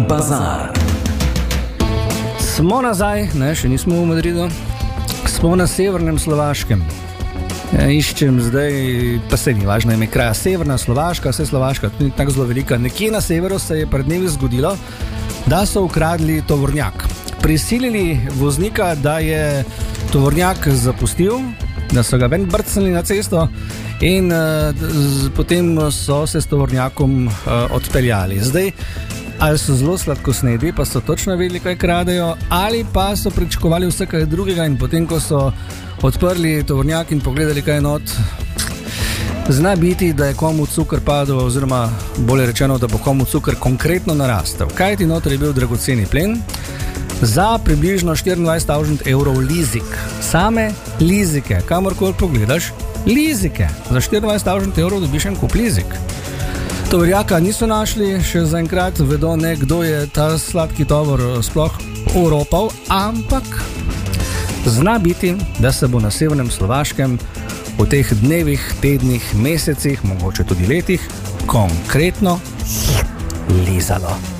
Bazar. Smo nazaj, še nismo v Madridu, smo na severnem Slovaškem. Iščem zdaj, pa se ni važno ime kraja, severna Slovaška, vse Slovaška, tudi tako zelo velika. Nekje na severu se je pred dnevi zgodilo, da so ukradli tovornjak. Prisilili voznika, da je tovornjak zapustil, da so ga ven brcnili na cesto in potem so se s tovornjakom odpeljali. Zdaj, ali so zelo sladkosnedi, pa so točno vedeli, kaj kradejo, ali pa so pričakovali vse kaj drugega in potem, ko so odprli tovornjak in pogledali, kaj je not, zna biti, da je komu cukr padel, oziroma bolje rečeno, da bo komu cukr konkretno narastel. Kaj ti noter je bil dragoceni plen? Za približno 24.000 evrov lizik. Same lizike, kamorkoli pogledaš, lizike. Za 24.000 evrov dobiš en kup lizik. Tovorjaka niso našli, še zaenkrat vedo ne, kdo je ta sladki tovor sploh oropal, ampak zna biti, da se bo na severnem Slovaškem v teh dnevih, tednih, mesecih, mogoče tudi letih, konkretno lizalo.